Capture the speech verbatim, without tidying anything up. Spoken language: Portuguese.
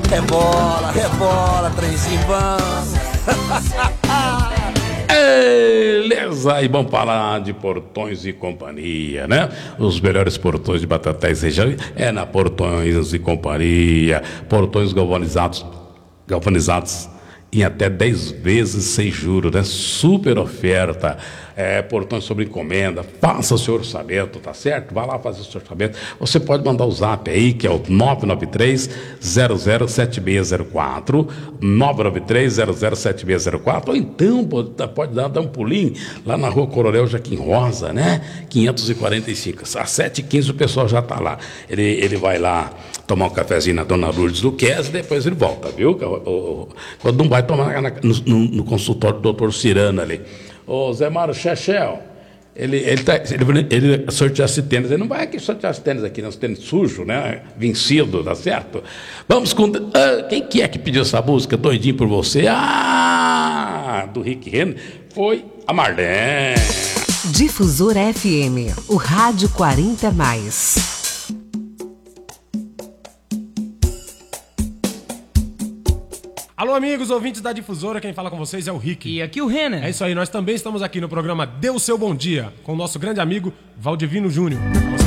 Rebola, rebola, trenzinho bom. Beleza, e vamos falar de Portões e Companhia, né? Os melhores portões de Batatais região é na Portões e Companhia. Portões galvanizados, galvanizados em até dez vezes sem juros, né? Super oferta. É, portões sobre encomenda, faça o seu orçamento, tá certo? Vá lá fazer o seu orçamento. Você pode mandar o zap aí, que é o nove nove três, zero zero sete seis zero quatro, nove nove três, zero zero sete seis zero quatro, ou então pode, pode dar, dar um pulinho lá na rua Coronel Joaquim Rosa, né? quinhentos e quarenta e cinco. Às sete e quinze o pessoal já tá lá. Ele, ele vai lá tomar um cafezinho na Dona Lourdes do Quez e depois ele volta, viu? Quando não vai tomar na, no, no consultório do doutor Cirano ali. Ô Zé Mário Chechel, ele, ele, tá, ele, ele sorteasse tênis, ele não vai aqui sortear tênis aqui, não, tênis sujo, né? Vencido, tá certo? Vamos com. Ah, quem que é que pediu essa música? Doidinho por você? Ah, do Rick Renner, foi a Marlene. Difusora F M, o Rádio quarenta mais. Alô, amigos, ouvintes da Difusora, quem fala com vocês é o Rick. E aqui o Renner. É isso aí, nós também estamos aqui no programa Dê o Seu Bom Dia, com o nosso grande amigo Valdivino Júnior.